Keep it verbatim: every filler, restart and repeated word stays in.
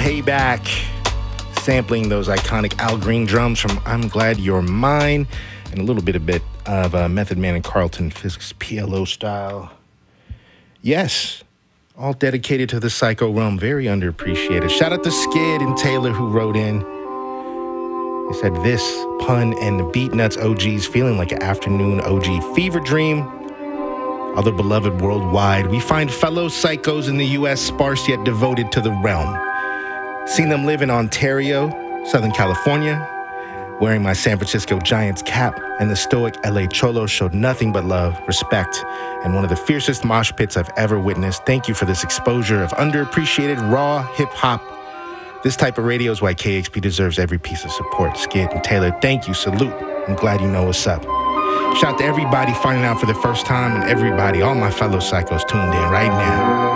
Payback, sampling those iconic Al Green drums from I'm Glad You're Mine, and a little bit, a bit of uh, Method Man and Carlton Fisk's P L O style. Yes, all dedicated to the Psycho Realm, very underappreciated. Shout out to Skid and Taylor who wrote in. They said this, Pun and the Beatnuts O Gs feeling like an afternoon O G fever dream. Although beloved worldwide, we find fellow psychos in the U S sparse yet devoted to the realm. Seen them live in Ontario, Southern California, wearing my San Francisco Giants cap, and the stoic L A Cholos showed nothing but love, respect, and one of the fiercest mosh pits I've ever witnessed. Thank you for this exposure of underappreciated raw hip-hop. This type of radio is why K X P deserves every piece of support. Skid and Taylor, thank you, salute. I'm glad you know what's up. Shout out to everybody finding out for the first time and everybody, all my fellow psychos tuned in right now.